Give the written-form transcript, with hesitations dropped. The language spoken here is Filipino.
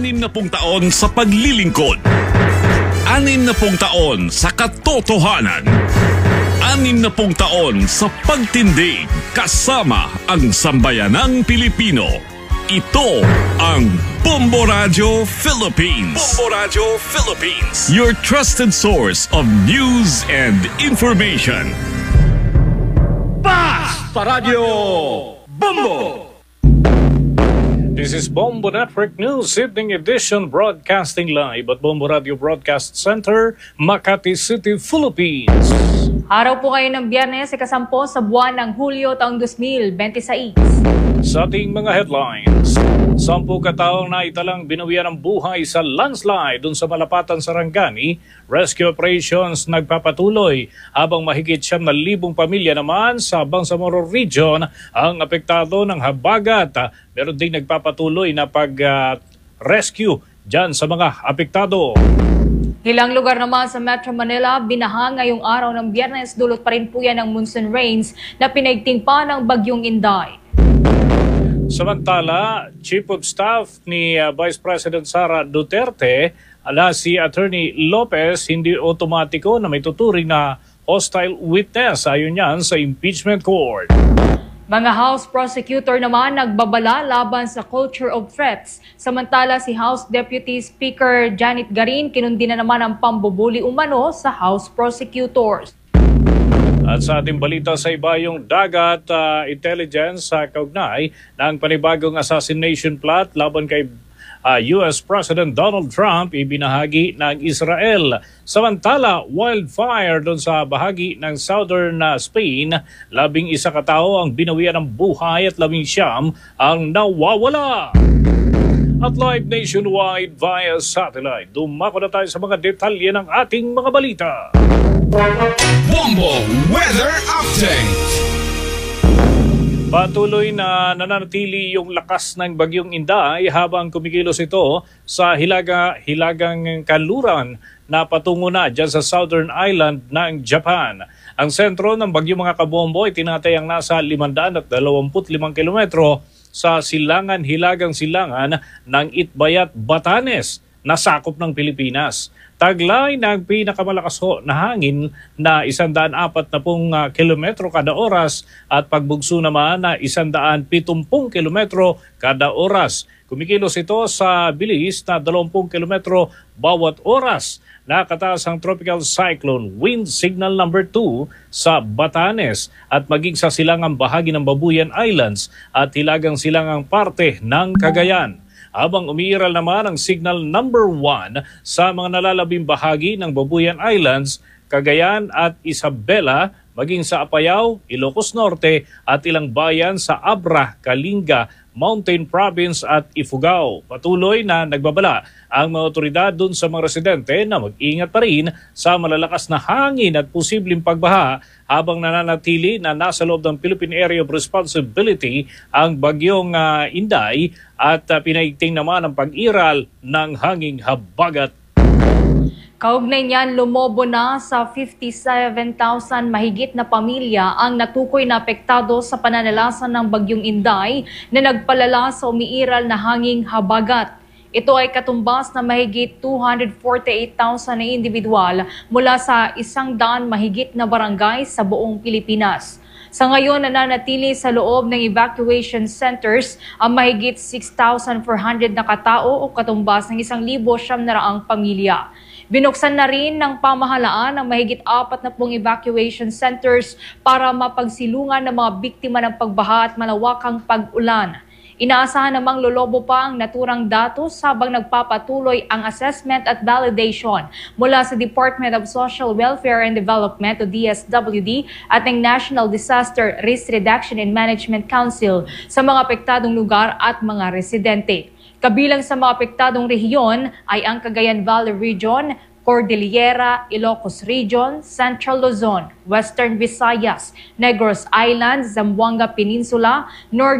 60 taon sa paglilingkod. 60 taon sa katotohanan. 60 taon sa pagtindig kasama ang sambayanang Pilipino. Ito ang Bombo Radio Philippines. Bombo Radio Philippines. Your trusted source of news and information. Basta Radio Bombo! This is Bombo Network News Evening Edition, broadcasting live at Bombo Radio Broadcast Center, Makati City, Philippines. Araw po kayo ng Biyernes, ikasampo sa buwan ng Hulyo taong 2026. Sa ating mga headlines, 10 kataong na italang binawian ng buhay sa landslide dun sa Malapatan, Sarangani. Rescue operations nagpapatuloy habang mahigit 7,000 pamilya naman sa Bangsamoro Region ang apektado ng habagat. Meron ding nagpapatuloy na pag-rescue dyan sa mga apektado. Ilang lugar naman sa Metro Manila, binaha ngayong araw ng Biyernes, dulot pa rin po yan ng monsoon rains na pinaigting pa ng Bagyong Inday. Samantala, Chief of Staff ni Vice President Sara Duterte, si Attorney Lopez, hindi otomatiko na may tuturing na hostile witness ayon yan sa impeachment court. Mga House Prosecutor naman nagbabala laban sa culture of threats. Samantala, si House Deputy Speaker Janet Garin kinundi na naman ang pambubuli umano sa House Prosecutors. At sa ating balita sa ibayong dagat, intelligence sa kaugnay ng panibagong assassination plot laban kay US President Donald Trump ibinahagi ng Israel. Samantala, wildfire doon sa bahagi ng southern Spain, 11 katao ang binawian ng buhay at 19 ang nawawala. At live nationwide via satellite, dumako na tayo sa mga detalye ng ating mga balita. Bombo Weather Update. Patuloy na nananatili yung lakas ng Bagyong Inday habang kumikilos ito sa hilagang kanluran na patungo na dyan sa southern island ng Japan. Ang sentro ng bagyong mga kabombo ay tinatayang nasa 525 kilometro sa hilagang silangan ng Itbayat, Batanes, na sakop ng Pilipinas. Taglay ng pinakamalakas na hangin na 140 kilometro kada oras at pagbugso naman na 170 kilometro kada oras. Kumikilos ito sa bilis na 20 kilometro bawat oras. Nakataas ang Tropical Cyclone Wind Signal number 2 sa Batanes at maging sa silangang bahagi ng Babuyan Islands at hilagang silangang parte ng Cagayan. Habang umiiral naman ang signal number 1 sa mga nalalabing bahagi ng Babuyan Islands, Cagayan at Isabela, maging sa Apayao, Ilocos Norte at ilang bayan sa Abra, Kalinga, Mountain Province at Ifugao. Patuloy na nagbabala ang mga otoridad dun sa mga residente na mag-ingat pa rin sa malalakas na hangin at posibleng pagbaha habang nananatili na nasa loob ng Philippine Area of Responsibility ang Bagyong Inday at pinaigting naman ang pag-iral ng hanging habagat. Kaugnay niyan, lumobo na sa 57,000 mahigit na pamilya ang natukoy na apektado sa pananalasan ng Bagyong Inday na nagpalala sa umiiral na hanging habagat. Ito ay katumbas na mahigit 248,000 na individual mula sa 100 mahigit na barangay sa buong Pilipinas. Sa ngayon, nananatili sa loob ng evacuation centers ang mahigit 6,400 na katao o katumbas ng 1,900 pamilya. Binuksan na rin ng pamahalaan ang mahigit 40 evacuation centers para mapagsilungan ng mga biktima ng pagbaha at malawakang pag-ulan. Inaasahan namang lolobo pa ang naturang datos habang nagpapatuloy ang assessment at validation mula sa Department of Social Welfare and Development o DSWD at ng National Disaster Risk Reduction and Management Council sa mga apektadong lugar at mga residente. Kabilang sa mga apektadong rehiyon ay ang Cagayan Valley Region, Cordillera, Ilocos Region, Central Luzon, Western Visayas, Negros Island, Zamboanga Peninsula, Northern